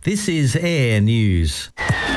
This is Air News.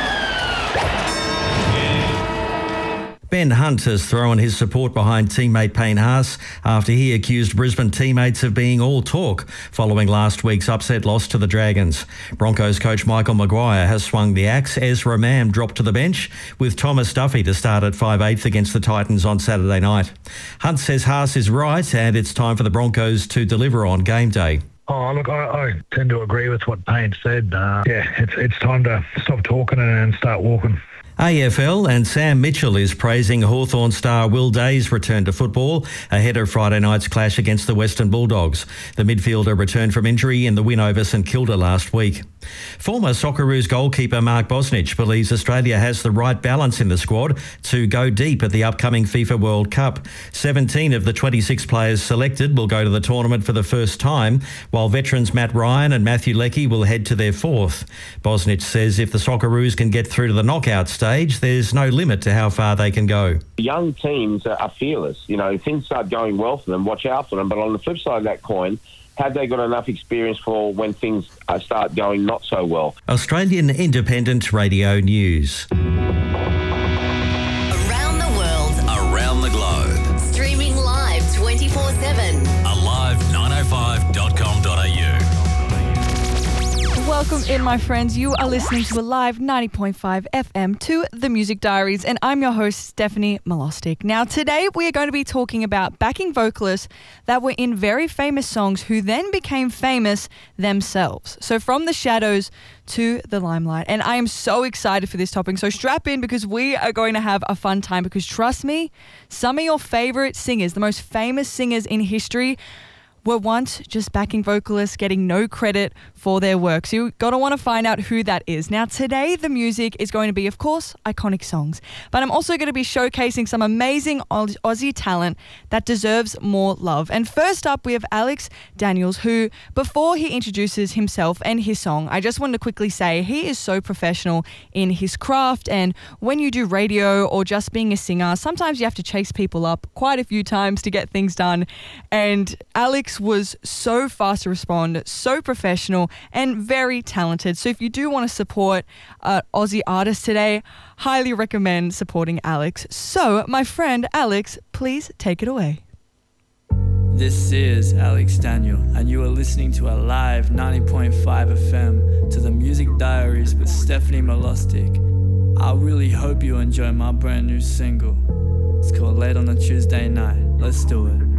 Ben Hunt has thrown his support behind teammate Payne Haas after he accused Brisbane teammates of being all talk following last week's upset loss to the Dragons. Broncos coach Michael Maguire has swung the axe. Ezra Mam dropped to the bench with Thomas Duffy to start at 5/8 against the Titans on Saturday night. Hunt says Haas is right and it's time for the Broncos to deliver on game day. Oh, look, I tend to agree with what Payne said. It's time to stop talking and start walking. AFL and Sam Mitchell is praising Hawthorn star Will Day's return to football ahead of Friday night's clash against the Western Bulldogs. The midfielder returned from injury in the win over St Kilda last week. Former Socceroos goalkeeper Mark Bosnich believes Australia has the right balance in the squad to go deep at the upcoming FIFA World Cup. 17 of the 26 players selected will go to the tournament for the first time, while veterans Matt Ryan and Matthew Leckie will head to their fourth. Bosnich says if the Socceroos can get through to the knockout stage, there's no limit to how far they can go. Young teams are fearless. You know, if things start going well for them, watch out for them. But on the flip side of that coin, have they got enough experience for when things start going not so well? Australian Independent Radio News. Around the world. Around the globe. Streaming live 24/7. Alive905.com.au. Welcome in, my friends. You are listening to Alive 90.5 FM to The Music Diaries, and I'm your host, Stephanie Milostic. Now, today we are going to be talking about backing vocalists that were in very famous songs who then became famous themselves. So from the shadows to the limelight. And I am so excited for this topic. So strap in because we are going to have a fun time because trust me, some of your favorite singers, the most famous singers in history, were once just backing vocalists getting no credit for their work. So you've got to want to find out who that is. Now, today, the music is going to be, of course, iconic songs. But I'm also going to be showcasing some amazing Aussie talent that deserves more love. And first up, we have Alex Daniels, who, before he introduces himself and his song, I just wanted to quickly say he is so professional in his craft. And when you do radio or just being a singer, sometimes you have to chase people up quite a few times to get things done. And Alex was so fast to respond, so professional and very talented. So if you do want to support Aussie artists today, highly recommend supporting Alex. So my friend Alex, please take it away. This is Alex Daniel and you are listening to Alive 90.5 FM to The Music Diaries with Stephanie Milostic. I really hope you enjoy my brand new single. It's called Late on a Tuesday Night. Let's do it.